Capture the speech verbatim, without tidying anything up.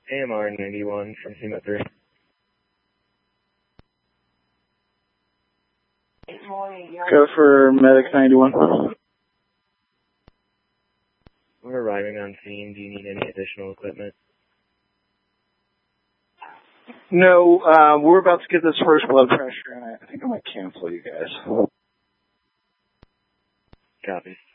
A M R ninety-one from SEMA three. Go for Medic ninety-one. We're arriving on scene. Do you need any additional equipment? No, uh, we're about to get this first blood pressure, and I think I might cancel you guys. Copy.